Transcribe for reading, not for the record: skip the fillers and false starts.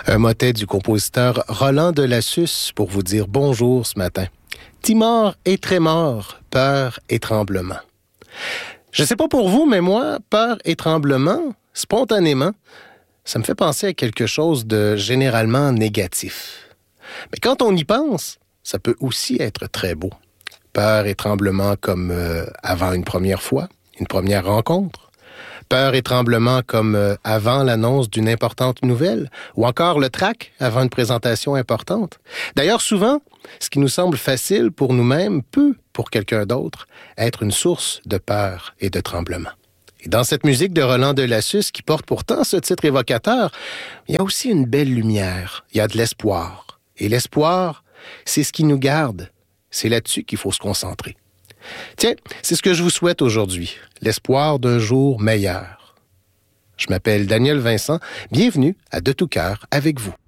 Un motet du compositeur Roland de Lassus pour vous dire bonjour ce matin. Timor et trémor, peur et tremblement. Je sais pas pour vous, mais moi, peur et tremblement, spontanément, ça me fait penser à quelque chose de généralement négatif. Mais quand on y pense, ça peut aussi être très beau. Peur et tremblement comme avant une première fois, une première rencontre. Peur et tremblement comme avant l'annonce d'une importante nouvelle, ou encore le trac avant une présentation importante. D'ailleurs, souvent, ce qui nous semble facile pour nous-mêmes peut, pour quelqu'un d'autre, être une source de peur et de tremblement. Et dans cette musique de Roland de Lassus, qui porte pourtant ce titre évocateur, il y a aussi une belle lumière, il y a de l'espoir. Et l'espoir, c'est ce qui nous garde. C'est là-dessus qu'il faut se concentrer. Tiens, c'est ce que je vous souhaite aujourd'hui, l'espoir d'un jour meilleur. Je m'appelle Daniel Vincent, bienvenue à De tout cœur avec vous.